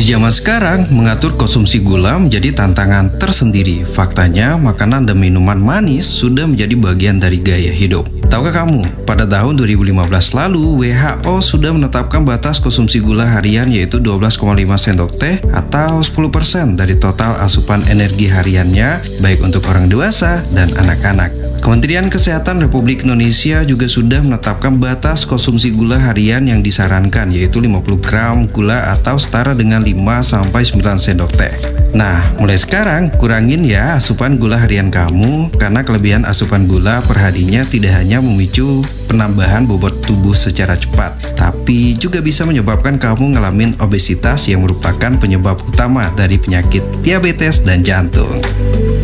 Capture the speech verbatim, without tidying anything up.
zaman sekarang, mengatur konsumsi gula menjadi tantangan tersendiri. Faktanya, makanan dan minuman manis sudah menjadi bagian dari gaya hidup. Tahukah kamu, pada tahun dua ribu lima belas lalu, W H O sudah menetapkan batas konsumsi gula harian yaitu dua belas koma lima sendok teh atau sepuluh persen dari total asupan energi hariannya, baik untuk orang dewasa dan anak-anak. Kementerian Kesehatan Republik Indonesia juga sudah menetapkan batas konsumsi gula harian yang disarankan yaitu lima puluh gram gula atau setara dengan lima sampai sembilan sendok teh. Nah, mulai sekarang kurangin ya asupan gula harian kamu karena kelebihan asupan gula per harinya tidak hanya memicu penambahan bobot tubuh secara cepat, tapi juga bisa menyebabkan kamu ngalamin obesitas yang merupakan penyebab utama dari penyakit diabetes dan jantung.